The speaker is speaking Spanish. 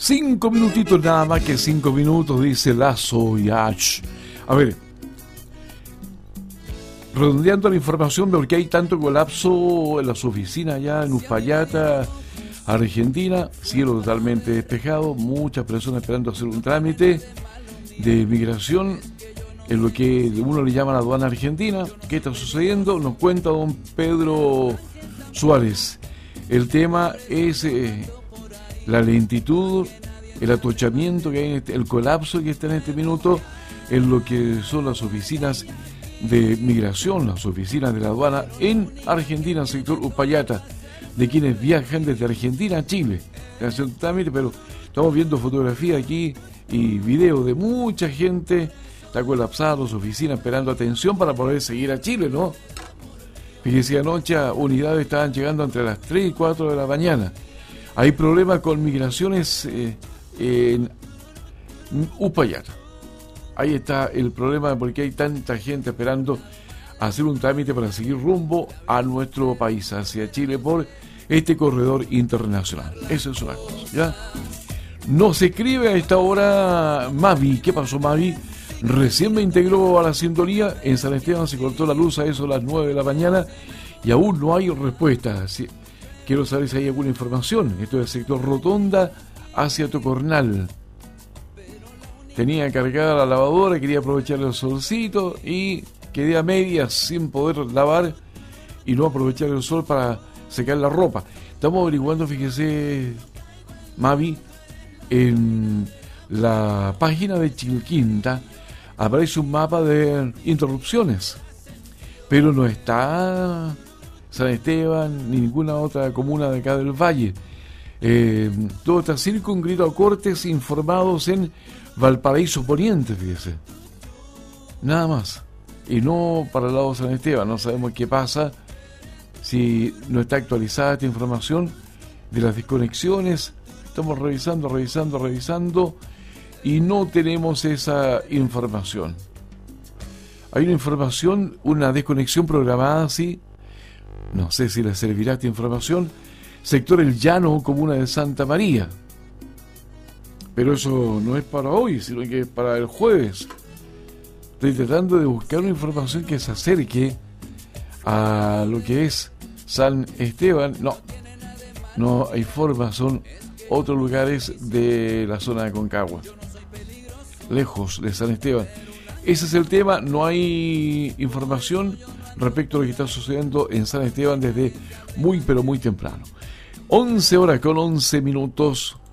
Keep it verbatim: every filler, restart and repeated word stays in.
Cinco minutitos nada más que cinco minutos, dice Lazo y H. A ver, redondeando la información de por qué hay tanto colapso en las oficinas allá en Uspallata, Argentina, cielo totalmente despejado, muchas personas esperando hacer un trámite de migración en lo que uno le llama la aduana argentina. ¿Qué está sucediendo? Nos cuenta don Pedro Suárez. El tema es eh, la lentitud, el atochamiento que hay, en este, el colapso que está en este minuto en lo que son las oficinas de migración, las oficinas de la aduana en Argentina, sector Uspallata, de quienes viajan desde Argentina a Chile. Pero estamos viendo fotografía aquí y video de mucha gente, está colapsada las oficinas esperando atención para poder seguir a Chile, ¿no? Fíjese, anoche unidades estaban llegando entre las tres y cuatro de la mañana. Hay problemas con migraciones eh, en Uspallata. Ahí está el problema, porque hay tanta gente esperando hacer un trámite para seguir rumbo a nuestro país, hacia Chile, por este corredor internacional. Eso es una cosa, ¿ya? Nos escribe a esta hora Mavi. ¿Qué pasó, Mavi? Recién me integró a la sintonía. En San Esteban se cortó la luz a eso a las nueve de la mañana y aún no hay respuesta. Sí, quiero saber si hay alguna información. Esto es el sector Rotonda hacia Tocornal. Tenía cargada la lavadora, quería aprovechar el solcito y quedé a medias sin poder lavar y no aprovechar el sol para secar la ropa. Estamos averiguando, fíjese, Mavi, en la página de Chilquinta aparece un mapa de interrupciones, pero no está San Esteban ni ninguna otra comuna de acá del Valle. Eh, todo está circunscrito a cortes informados en Valparaíso Poniente, fíjese. Nada más. Y no para el lado de San Esteban. No sabemos qué pasa, si no está actualizada esta información de las desconexiones. Estamos revisando, revisando, revisando y no tenemos esa información. Hay una información, una desconexión programada, sí. No sé si le servirá esta información. Sector El Llano, comuna de Santa María. Pero eso no es para hoy, sino que es para el jueves. Estoy tratando de buscar una información que se acerque a lo que es San Esteban. No, no hay forma, son otros lugares de la zona de Concagua, lejos de San Esteban. Ese es el tema, no hay información respecto a lo que está sucediendo en San Esteban desde muy pero muy temprano. once horas con once minutos.